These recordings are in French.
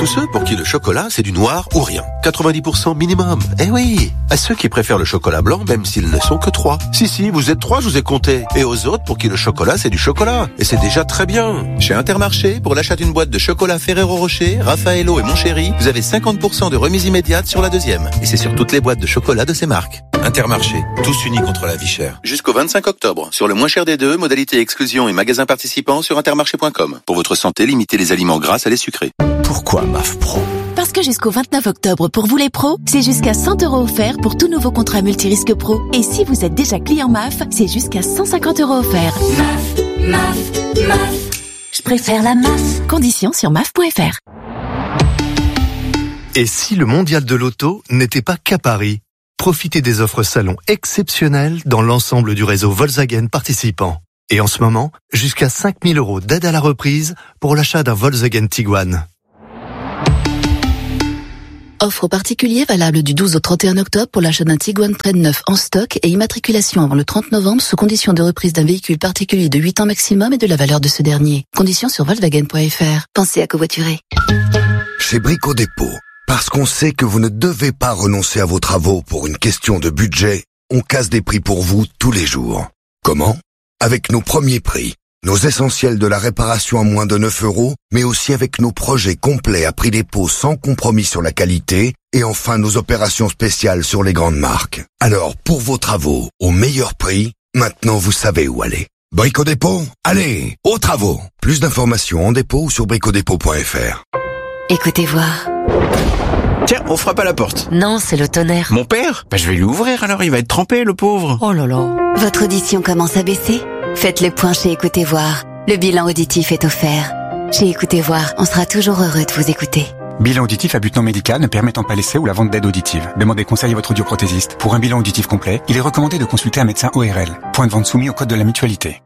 tous ceux pour qui le chocolat c'est du noir ou rien. 90% minimum. Eh oui. À ceux qui préfèrent le chocolat blanc même s'ils ne sont que 3. Si, vous êtes 3, je vous ai compté. Et aux autres pour qui le chocolat c'est du chocolat. Et c'est déjà très bien. Chez Intermarché, pour l'achat d'une boîte de chocolat Ferrero Rocher, Raffaello et Mon Chéri, vous avez 50% de remise immédiate sur la deuxième. Et c'est sur toutes les boîtes de chocolat de ces marques. Intermarché, tous unis contre la vie chère. Jusqu'au 25 octobre, sur le moins cher des deux, modalité exclusion et magasins participants sur intermarché.com. Pour votre santé, limitez les aliments gras à les sucrés. Pourquoi MAF Pro ? Parce que jusqu'au 29 octobre, pour vous les pros, c'est jusqu'à 100 € offerts pour tout nouveau contrat multirisque pro. Et si vous êtes déjà client MAF, c'est jusqu'à 150 € offerts. MAF. Je préfère la MAF. Conditions sur MAF.fr. Et si le mondial de l'auto n'était pas qu'à Paris ? Profitez des offres salon exceptionnelles dans l'ensemble du réseau Volkswagen participant. Et en ce moment, jusqu'à 5 000 € d'aide à la reprise pour l'achat d'un Volkswagen Tiguan. Offre aux particuliers valable du 12 au 31 octobre pour l'achat d'un Tiguan Trend neuf en stock et immatriculation avant le 30 novembre sous condition de reprise d'un véhicule particulier de 8 ans maximum et de la valeur de ce dernier. Conditions sur Volkswagen.fr. Pensez à covoiturer. Chez Brico Dépôt, parce qu'on sait que vous ne devez pas renoncer à vos travaux pour une question de budget, on casse des prix pour vous tous les jours. Comment ? Avec nos premiers prix, nos essentiels de la réparation à moins de 9 €, mais aussi avec nos projets complets à prix dépôt sans compromis sur la qualité, et enfin nos opérations spéciales sur les grandes marques. Alors, pour vos travaux, au meilleur prix, maintenant vous savez où aller. Brico Dépôt, allez, aux travaux. Plus d'informations en dépôt ou sur bricodépôt.fr. Écoutez voir. Tiens, on frappe à la porte. Non, c'est le tonnerre. Mon père ? Je vais lui ouvrir alors, il va être trempé, le pauvre. Oh là là. Votre audition commence à baisser ? Faites le point chez Écoutez Voir. Le bilan auditif est offert. Chez Écoutez Voir, on sera toujours heureux de vous écouter. Bilan auditif à but non médical ne permettant pas l'essai ou la vente d'aide auditive. Demandez conseil à votre audioprothésiste. Pour un bilan auditif complet, il est recommandé de consulter un médecin ORL. Point de vente soumis au code de la mutualité.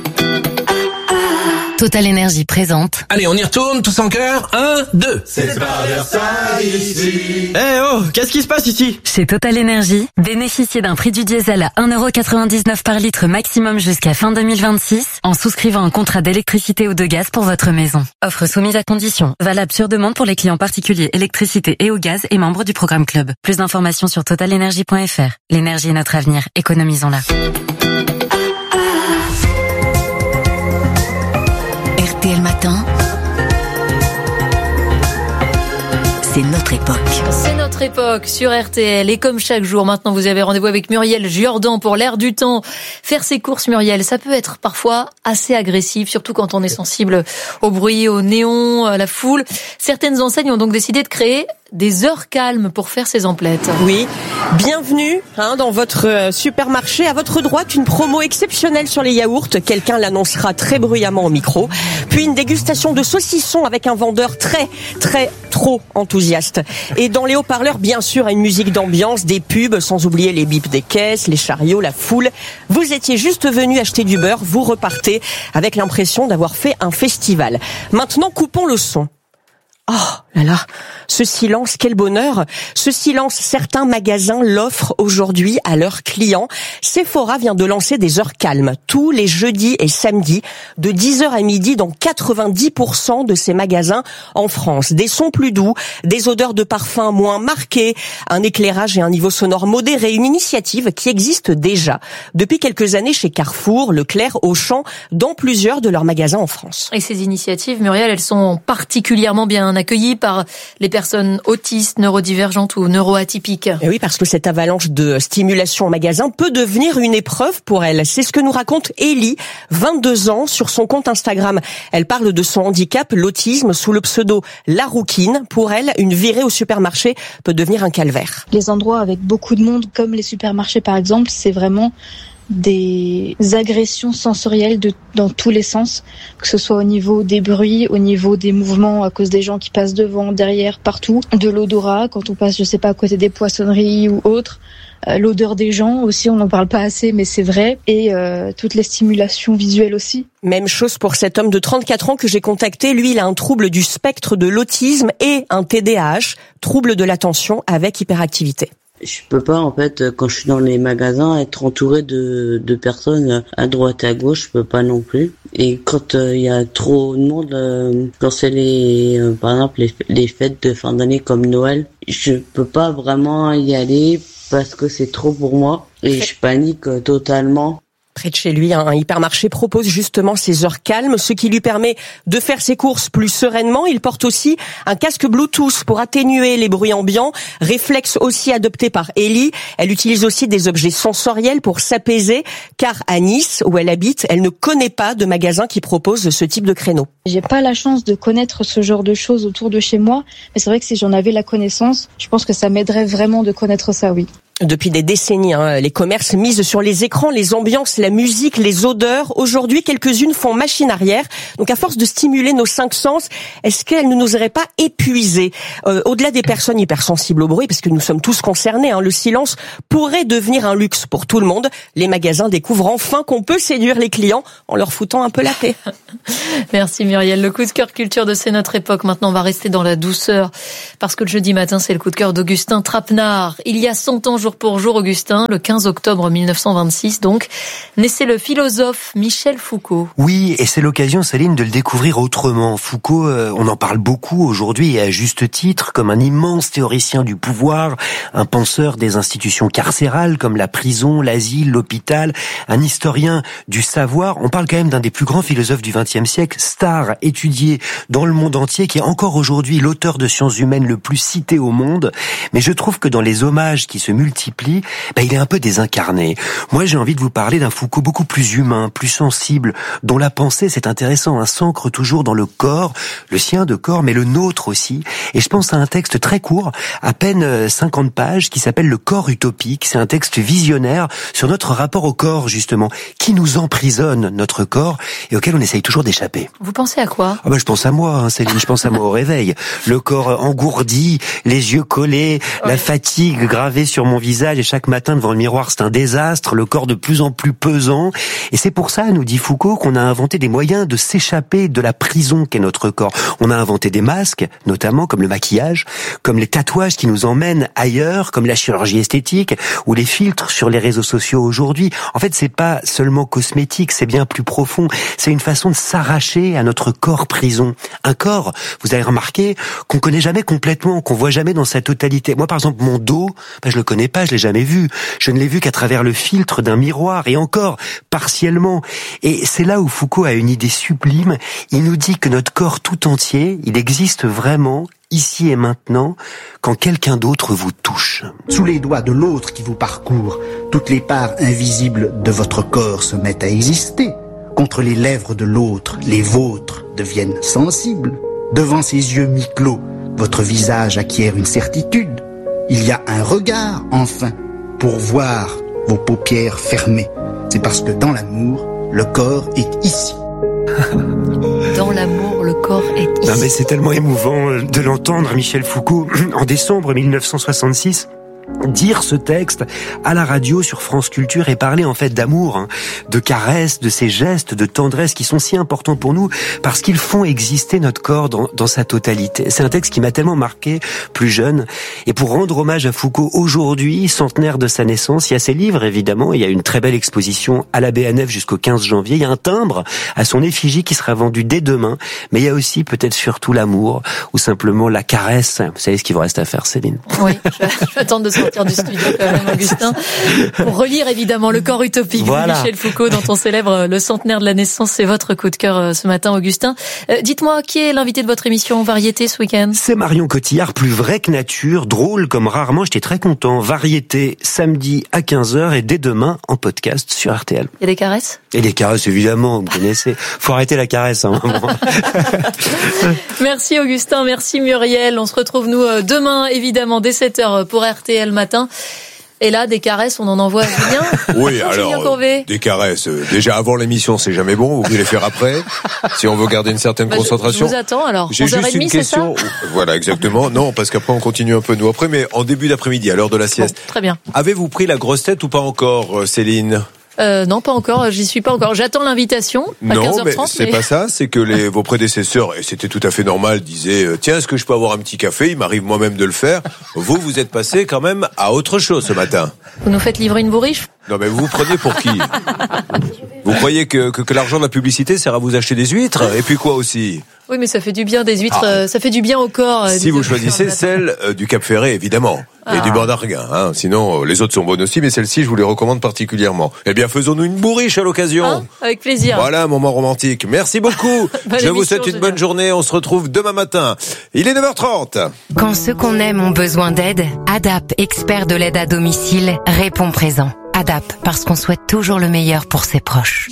Total Énergie présente. Allez, on y retourne, tous en chœur. 1, 2. C'est pas Versailles ici. Qu'est-ce qui se passe ici ? Chez Total Énergie, bénéficiez d'un prix du diesel à 1,99 € par litre maximum jusqu'à fin 2026 en souscrivant un contrat d'électricité ou de gaz pour votre maison. Offre soumise à conditions. Valable sur demande pour les clients particuliers électricité et au gaz et membres du programme Club. Plus d'informations sur totalenergie.fr. L'énergie est notre avenir. Économisons-la. RTL Matin, c'est notre époque. C'est notre époque sur RTL et comme chaque jour, maintenant vous avez rendez-vous avec Muriel Jordan pour l'air du temps. Faire ses courses, Muriel, ça peut être parfois assez agressif, surtout quand on est sensible au bruit, au néon, à la foule. Certaines enseignes ont donc décidé de créer des heures calmes pour faire ses emplettes. Oui, bienvenue dans votre supermarché. À votre droite, une promo exceptionnelle sur les yaourts. Quelqu'un l'annoncera très bruyamment au micro. Puis une dégustation de saucissons avec un vendeur trop enthousiaste. Et dans les haut-parleurs, bien sûr, une musique d'ambiance, des pubs, sans oublier les bips des caisses, les chariots, la foule. Vous étiez juste venu acheter du beurre, vous repartez avec l'impression d'avoir fait un festival. Maintenant, coupons le son. Oh là là, ce silence, quel bonheur. Ce silence, certains magasins l'offrent aujourd'hui à leurs clients. Sephora vient de lancer des heures calmes tous les jeudis et samedis de 10h à midi dans 90% de ces magasins en France. Des sons plus doux, des odeurs de parfum moins marquées, un éclairage et un niveau sonore modéré, une initiative qui existe déjà depuis quelques années chez Carrefour, Leclerc, Auchan, dans plusieurs de leurs magasins en France. Et ces initiatives, Muriel, elles sont particulièrement bien accueillies par les personnes autistes, neurodivergentes ou neuroatypiques. Et oui, parce que cette avalanche de stimulation au magasin peut devenir une épreuve pour elles. C'est ce que nous raconte Ellie, 22 ans, sur son compte Instagram. Elle parle de son handicap, l'autisme, sous le pseudo La Rouquine. Pour elle, une virée au supermarché peut devenir un calvaire. Les endroits avec beaucoup de monde, comme les supermarchés par exemple, c'est vraiment des agressions sensorielles dans tous les sens, que ce soit au niveau des bruits, au niveau des mouvements à cause des gens qui passent devant, derrière, partout, de l'odorat quand on passe, je sais pas, à côté des poissonneries ou autres, l'odeur des gens aussi, on n'en parle pas assez mais c'est vrai, et toutes les stimulations visuelles aussi. Même chose pour cet homme de 34 ans que j'ai contacté. Lui, il a un trouble du spectre de l'autisme et un TDAH, trouble de l'attention avec hyperactivité. Je peux pas, en fait, quand je suis dans les magasins, être entouré de personnes à droite et à gauche, je peux pas non plus. Et quand il y a trop de monde, quand c'est par exemple, les fêtes de fin d'année comme Noël, je peux pas vraiment y aller parce que c'est trop pour moi et je panique totalement. Près de chez lui, un hypermarché propose justement ces heures calmes, ce qui lui permet de faire ses courses plus sereinement. Il porte aussi un casque Bluetooth pour atténuer les bruits ambiants, réflexe aussi adopté par Ellie. Elle utilise aussi des objets sensoriels pour s'apaiser, car à Nice, où elle habite, elle ne connaît pas de magasin qui propose ce type de créneau. J'ai pas la chance de connaître ce genre de choses autour de chez moi, mais c'est vrai que si j'en avais la connaissance, je pense que ça m'aiderait vraiment de connaître ça, oui. Depuis des décennies, les commerces misent sur les écrans, les ambiances, la musique, les odeurs. Aujourd'hui, quelques-unes font machine arrière. Donc, à force de stimuler nos 5 sens, est-ce qu'elles ne nous auraient pas épuisés ? Au-delà des personnes hypersensibles au bruit, parce que nous sommes tous concernés, le silence pourrait devenir un luxe pour tout le monde. Les magasins découvrent enfin qu'on peut séduire les clients en leur foutant un peu la paix. Merci Muriel. Le coup de cœur culture de C'est notre époque. Maintenant, on va rester dans la douceur, parce que le jeudi matin, c'est le coup de cœur d'Augustin Trapenard. Il y a 100 ans, jour pour jour, Augustin, le 15 octobre 1926, donc, naissait le philosophe Michel Foucault. Oui, et c'est l'occasion, Céline, de le découvrir autrement. Foucault, on en parle beaucoup aujourd'hui, et à juste titre, comme un immense théoricien du pouvoir, un penseur des institutions carcérales, comme la prison, l'asile, l'hôpital, un historien du savoir. On parle quand même d'un des plus grands philosophes du XXe siècle, star, étudié dans le monde entier, qui est encore aujourd'hui l'auteur de sciences humaines le plus cité au monde. Mais je trouve que dans les hommages qui se multiplient, il est un peu désincarné. Moi, j'ai envie de vous parler d'un Foucault beaucoup plus humain, plus sensible, dont la pensée, c'est intéressant, s'ancre toujours dans le corps, le sien de corps, mais le nôtre aussi. Et je pense à un texte très court, à peine 50 pages, qui s'appelle Le corps utopique. C'est un texte visionnaire sur notre rapport au corps, justement, qui nous emprisonne, notre corps, et auquel on essaye toujours d'échapper. Vous pensez à quoi ? Je pense à moi, Céline, je pense à moi au réveil. Le corps engourdi, les yeux collés, la fatigue gravée sur mon visage, et chaque matin devant le miroir, c'est un désastre, le corps de plus en plus pesant. Et c'est pour ça, nous dit Foucault, qu'on a inventé des moyens de s'échapper de la prison qu'est notre corps. On a inventé des masques, notamment comme le maquillage, comme les tatouages qui nous emmènent ailleurs, comme la chirurgie esthétique, ou les filtres sur les réseaux sociaux aujourd'hui. En fait, c'est pas seulement cosmétique, c'est bien plus profond. C'est une façon de s'arracher à notre corps prison. Un corps, vous avez remarqué, qu'on connaît jamais complètement, qu'on voit jamais dans sa totalité. Moi, par exemple, mon dos, je le connais pas, je l'ai jamais vu. Je ne l'ai vu qu'à travers le filtre d'un miroir, et encore, partiellement. Et c'est là où Foucault a une idée sublime. Il nous dit que notre corps tout entier, il existe vraiment, ici et maintenant, quand quelqu'un d'autre vous touche. Sous les doigts de l'autre qui vous parcourt, toutes les parts invisibles de votre corps se mettent à exister. Contre les lèvres de l'autre, les vôtres deviennent sensibles. Devant ses yeux mi-clos, votre visage acquiert une certitude. Il y a un regard, enfin, pour voir vos paupières fermées. C'est parce que dans l'amour, le corps est ici. Dans l'amour, le corps est ici. Non, mais c'est tellement émouvant de l'entendre, Michel Foucault, en décembre 1966. Dire ce texte à la radio sur France Culture et parler en fait d'amour, de caresses, de ces gestes, de tendresse qui sont si importants pour nous parce qu'ils font exister notre corps dans sa totalité. C'est un texte qui m'a tellement marqué plus jeune. Et pour rendre hommage à Foucault aujourd'hui, centenaire de sa naissance, il y a ses livres évidemment, il y a une très belle exposition à la BNF jusqu'au 15 janvier, il y a un timbre à son effigie qui sera vendu dès demain, mais il y a aussi peut-être surtout l'amour ou simplement la caresse. Vous savez ce qu'il vous reste à faire, Céline? Oui, je vais attendre de sortir du studio quand même, Augustin, pour relire évidemment Le corps utopique de Michel Foucault dont on célèbre le centenaire de la naissance. C'est votre coup de cœur ce matin, Augustin. Dites-moi, qui est l'invité de votre émission Variété ce week-end? C'est Marion Cotillard, plus vrai que nature, drôle comme rarement, j'étais très content. Variété, samedi à 15h et dès demain en podcast sur RTL. Il y a des caresses? Et des caresses, évidemment, vous connaissez. Faut arrêter la caresse à un moment. Merci Augustin, merci Muriel. On se retrouve nous demain, évidemment, dès 7h pour RTL Matin. Et là, des caresses, on en envoie à Julien. Oui, alors, des caresses. Déjà avant l'émission, c'est jamais bon. Vous pouvez les faire après, si on veut garder une certaine concentration. Je vous attends alors. J'ai juste une question. Voilà, exactement. Non, parce qu'après on continue un peu nous après, mais en début d'après-midi, à l'heure de la sieste. Bon, très bien. Avez-vous pris la grosse tête ou pas encore, Céline? Non, pas encore. J'y suis pas encore. J'attends l'invitation à 15h30. Non, mais c'est pas ça. C'est que vos prédécesseurs, et c'était tout à fait normal, disaient tiens, est-ce que je peux avoir un petit café ? Il m'arrive moi-même de le faire. Vous êtes passé quand même à autre chose ce matin. Vous nous faites livrer une bourriche ? Non, mais vous prenez pour qui ? Vous croyez que l'argent de la publicité sert à vous acheter des huîtres ? Et puis quoi aussi ? Oui, mais ça fait du bien, des huîtres, ça fait du bien au corps. Si vous choisissez celle du Cap Ferré, évidemment, et du bord d'Arguin, hein. Sinon, les autres sont bonnes aussi, mais celle-ci, je vous les recommande particulièrement. Eh bien, faisons-nous une bourriche à l'occasion. Avec plaisir. Voilà, un moment romantique. Merci beaucoup. Je vous souhaite une bonne journée. On se retrouve demain matin. Il est 9h30. Quand ceux qu'on aime ont besoin d'aide, ADAP, expert de l'aide à domicile, répond présent. ADAP, parce qu'on souhaite toujours le meilleur pour ses proches.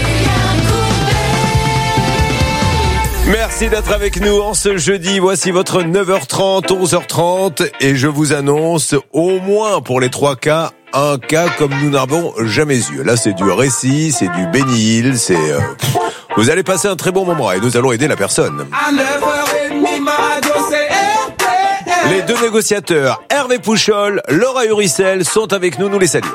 Merci d'être avec nous en ce jeudi. Voici votre 9h30, 11h30 et je vous annonce au moins pour les 3 cas, un cas comme nous n'avons jamais eu. Là, c'est du récit, c'est du Benny Hill, vous allez passer un très bon moment et nous allons aider la personne. Les 2 négociateurs, Hervé Pouchol, Laura Uricel, sont avec nous les saluons.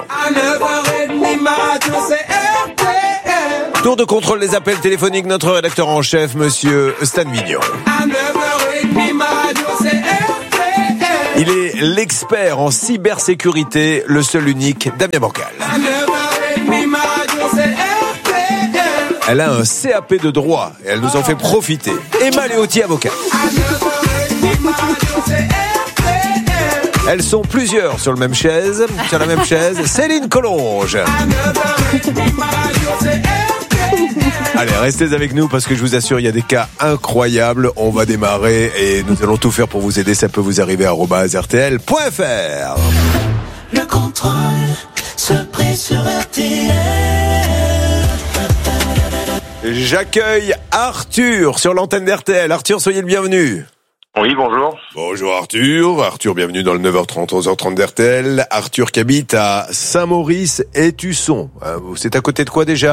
Tour de contrôle des appels téléphoniques, notre rédacteur en chef, monsieur Stan Vignon. Il est l'expert en cybersécurité, le seul unique, Damien Bancal. Elle a un CAP de droit et elle nous en fait profiter. Emma Léoty, avocat. Elles sont plusieurs sur la même chaise. Céline Collonge. Allez, restez avec nous parce que je vous assure, il y a des cas incroyables. On va démarrer et nous allons tout faire pour vous aider. Ça peut vous arriver à @rtl.fr. Le contrôle se prie sur RTL. J'accueille Arthur sur l'antenne d'RTL. Arthur, soyez le bienvenu. Oui, bonjour. Bonjour Arthur. Arthur, bienvenue dans le 9h30, 11h30 d'RTL. Arthur qui habite à Saint-Maurice-et-Tusson. C'est à côté de quoi déjà ?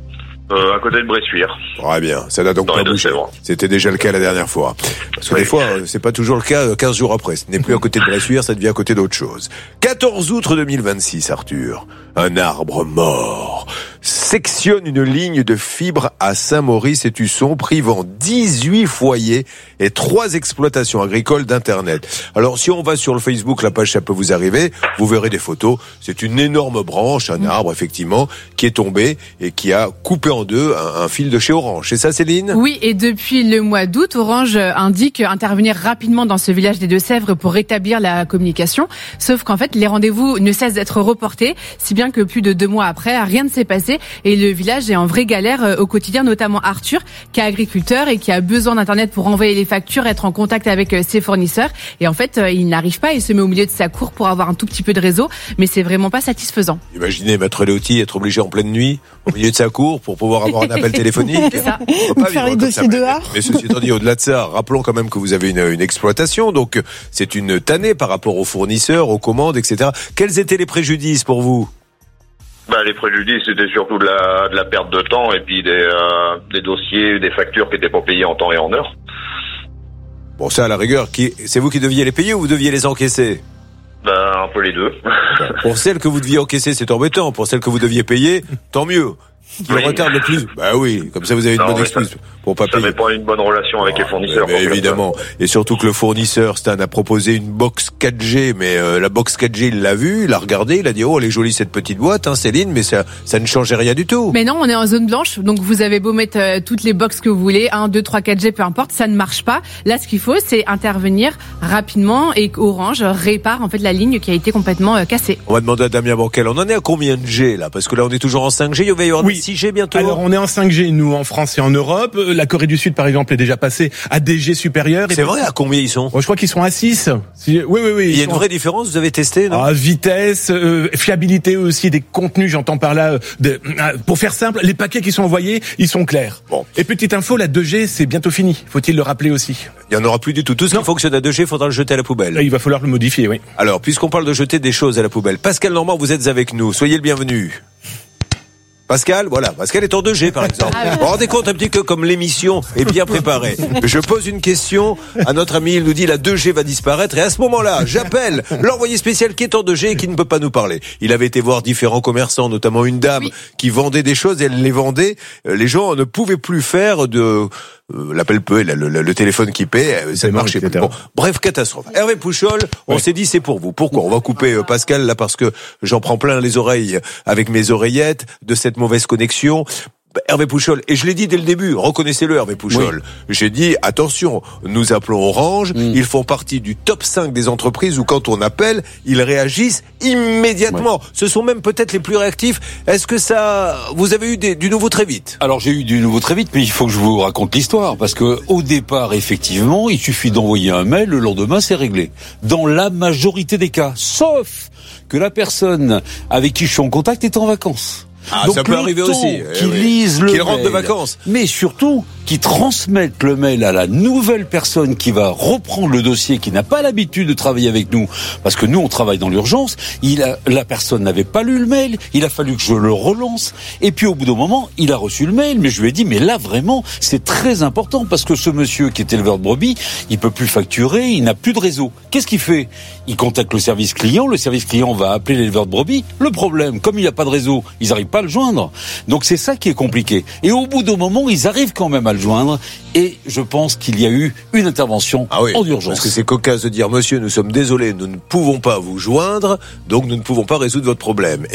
À côté de Bressuire. Très bien, ça n'a donc pas bougé. C'était déjà le cas la dernière fois. Parce que des fois, c'est pas toujours le cas 15 jours après. Ce n'est plus à côté de Bressuire, ça devient à côté d'autre chose. 14 août 2026, Arthur. Un arbre mort sectionne une ligne de fibre à Saint-Maurice-et-Tusson, privant 18 foyers et 3 exploitations agricoles d'Internet. Alors, si on va sur le Facebook, la page, ça peut vous arriver, vous verrez des photos. C'est une énorme branche, un arbre, effectivement, qui est tombé et qui a coupé en deux un fil de chez Orange. C'est ça, Céline ? Oui, et depuis le mois d'août, Orange indique intervenir rapidement dans ce village des Deux-Sèvres pour rétablir la communication. Sauf qu'en fait, les rendez-vous ne cessent d'être reportés, si bien que plus de 2 mois après, rien ne s'est passé et le village est en vraie galère au quotidien, notamment Arthur, qui est agriculteur et qui a besoin d'Internet pour envoyer les factures, être en contact avec ses fournisseurs. Et en fait, il n'arrive pas, il se met au milieu de sa cour pour avoir un tout petit peu de réseau, mais c'est vraiment pas satisfaisant. Imaginez Maître Léoty être obligé en pleine nuit, au milieu de sa cour, pour pouvoir avoir un appel téléphonique. C'est ça. Ou faire les dossiers dehors. Mais ceci étant dit, au-delà de ça, rappelons quand même que vous avez une exploitation, donc c'est une tannée par rapport aux fournisseurs, aux commandes, etc. Quels étaient les préjudices pour vous ? Les préjudices, c'était surtout de la perte de temps et puis des dossiers, des factures qui n'étaient pas payées en temps et en heure. Bon, ça, à la rigueur, c'est vous qui deviez les payer ou vous deviez les encaisser ? Un peu les deux. Pour celles que vous deviez encaisser, c'est embêtant. Pour celles que vous deviez payer, tant mieux. Qui retarde le plus. Oui, comme ça vous avez une bonne excuse pour pas payer. Ça met pas une bonne relation avec les fournisseurs. Mais évidemment. Et surtout que le fournisseur, Stan, a proposé une box 4G, mais la box 4G, il l'a vue, il l'a regardée, il a dit, oh, elle est jolie cette petite boîte, Céline, mais ça ne changeait rien du tout. Mais non, on est en zone blanche, donc vous avez beau mettre toutes les box que vous voulez, 1, 2, 3, 4G, peu importe, ça ne marche pas. Là, ce qu'il faut, c'est intervenir rapidement et Orange répare en fait la ligne qui a été complètement cassée. On va demander à Damien Bancal, on en est à combien de G là ? Parce que là, on est toujours en 5G, il va y avoir 6G bientôt. Alors, on est en 5G, nous, en France et en Europe. La Corée du Sud, par exemple, est déjà passée à des G supérieurs. C'est vrai, à combien ils sont ? Je crois qu'ils sont à 6. Oui. Il y a une vraie différence, vous avez testé, non ? Vitesse, fiabilité aussi des contenus, j'entends par là. Pour faire simple, les paquets qui sont envoyés, ils sont clairs. Bon. Et petite info, la 2G, c'est bientôt fini. Faut-il le rappeler aussi ? Il n'y en aura plus du tout. Tout ce qui fonctionne à 2G, il faudra le jeter à la poubelle. Là, il va falloir le modifier, oui. Alors, puisqu'on parle de jeter des choses à la poubelle, Pascal Normand, vous êtes avec nous. Soyez le bienvenu. Pascal, voilà. Pascal est en 2G, par exemple. Vous vous rendez compte un petit peu comme l'émission est bien préparée. Je pose une question à notre ami, il nous dit la 2G va disparaître et à ce moment-là, j'appelle l'envoyé spécial qui est en 2G et qui ne peut pas nous parler. Il avait été voir différents commerçants, notamment une dame qui vendait des choses et elle les vendait. Les gens ne pouvaient plus faire de l'appel peu, le téléphone qui paie, ça ne marchait plus. Bon, bref, catastrophe. Hervé Pouchol, on s'est dit c'est pour vous. Pourquoi? On va couper Pascal là parce que j'en prends plein les oreilles avec mes oreillettes de cette mauvaise connexion. Hervé Pouchol, et je l'ai dit dès le début, reconnaissez-le Hervé Pouchol, j'ai dit attention, nous appelons Orange, ils font partie du top 5 des entreprises où quand on appelle, ils réagissent immédiatement. Ce sont même peut-être les plus réactifs. Est-ce que vous avez eu du nouveau très vite? Alors j'ai eu du nouveau très vite, mais il faut que je vous raconte l'histoire, parce que au départ, effectivement, il suffit d'envoyer un mail, le lendemain c'est réglé. Dans la majorité des cas, sauf que la personne avec qui je suis en contact est en vacances. Donc ça peut arriver aussi. Qu'ils lisent le mail, rentrent de vacances. Mais surtout, qu'ils transmettent le mail à la nouvelle personne qui va reprendre le dossier, qui n'a pas l'habitude de travailler avec nous. Parce que nous, on travaille dans l'urgence. La personne n'avait pas lu le mail. Il a fallu que je le relance. Et puis, au bout d'un moment, il a reçu le mail. Mais je lui ai dit, mais là, vraiment, c'est très important. Parce que ce monsieur qui est éleveur de brebis, il peut plus facturer. Il n'a plus de réseau. Qu'est-ce qu'il fait? Il contacte le service client. Le service client va appeler l'éleveur de brebis. Le problème, comme il n'a pas de réseau, ils n'arrivent pas à le joindre. Donc c'est ça qui est compliqué. Et au bout d'un moment, ils arrivent quand même à le joindre. Et je pense qu'il y a eu une intervention en urgence. Parce que c'est cocasse de dire, monsieur, nous sommes désolés, nous ne pouvons pas vous joindre, donc nous ne pouvons pas résoudre votre problème.